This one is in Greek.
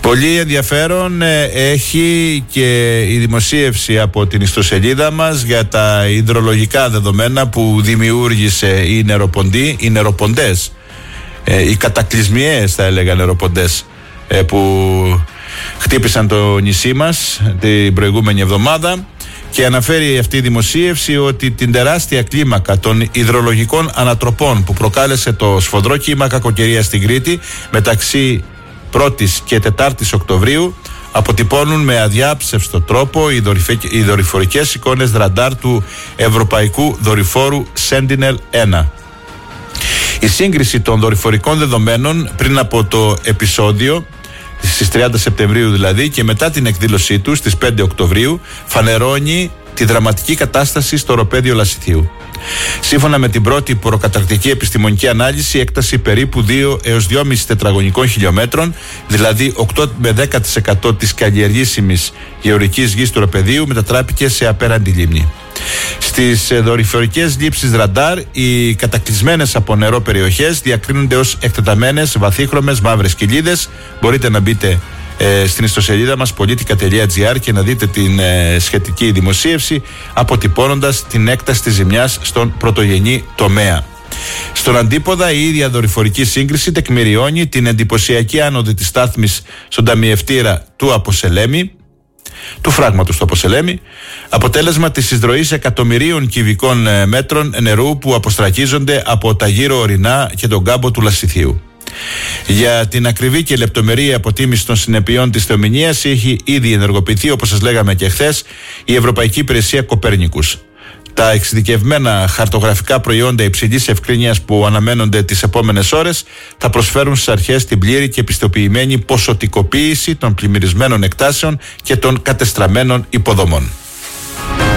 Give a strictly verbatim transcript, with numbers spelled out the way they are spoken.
Πολύ ενδιαφέρον έχει και η δημοσίευση από την ιστοσελίδα μας για τα υδρολογικά δεδομένα που δημιούργησε η νεροποντή, οι νεροποντές, οι κατακλυσμιές θα έλεγα νεροποντές που χτύπησαν το νησί μας την προηγούμενη εβδομάδα. Και αναφέρει αυτή η δημοσίευση ότι την τεράστια κλίμακα των υδρολογικών ανατροπών που προκάλεσε το σφοδρό κύμα κακοκαιρίας στην Κρήτη μεταξύ πρώτης και τετάρτης Οκτωβρίου αποτυπώνουν με αδιάψευστο τρόπο οι δορυφορικές εικόνες ραντάρ του Ευρωπαϊκού Δορυφόρου Sentinel ένα. Η σύγκριση των δορυφορικών δεδομένων πριν από το επεισόδιο, στις τριάντα Σεπτεμβρίου δηλαδή, και μετά την εκδήλωσή του στις πέντε Οκτωβρίου φανερώνει τη δραματική κατάσταση στο οροπέδιο Λασιθίου. Σύμφωνα με την πρώτη προκαταρκτική επιστημονική ανάλυση, η έκταση περίπου δύο έως δυόμισι τετραγωνικών χιλιόμετρων, δηλαδή οκτώ με δέκα τοις εκατό της καλλιεργήσιμης γεωργικής γης του οροπεδίου, μετατράπηκε σε απέραντη λίμνη. Στις δορυφορικές λήψεις ραντάρ, οι κατακλυσμένες από νερό περιοχές διακρίνονται ως εκτεταμένες βαθύχρωμες μαύρες κοιλίδες. Μπορείτε να μπείτε ε, στην ιστοσελίδα μας πολιτικά τελεία τζι άρ και να δείτε την ε, σχετική δημοσίευση, αποτυπώνοντας την έκταση της ζημιάς στον πρωτογενή τομέα. Στον αντίποδα, η ίδια δορυφορική σύγκριση τεκμηριώνει την εντυπωσιακή άνοδο της στάθμης στον ταμιευτήρα του Αποσελέμη, του φράγματος του Αποσελέμη, αποτέλεσμα της εισρωής εκατομμυρίων κυβικών μέτρων νερού που αποστρακίζονται από τα γύρω ορεινά και τον κάμπο του Λασιθίου. Για την ακριβή και λεπτομερή αποτίμηση των συνεπειών της θεομηνίας έχει ήδη ενεργοποιηθεί, όπως σας λέγαμε και χθες, η Ευρωπαϊκή Υπηρεσία Κοπέρνικους. Τα εξειδικευμένα χαρτογραφικά προϊόντα υψηλής ευκρίνειας που αναμένονται τις επόμενες ώρες θα προσφέρουν στις αρχές την πλήρη και επιστοποιημένη ποσοτικοποίηση των πλημμυρισμένων εκτάσεων και των κατεστραμμένων υποδομών.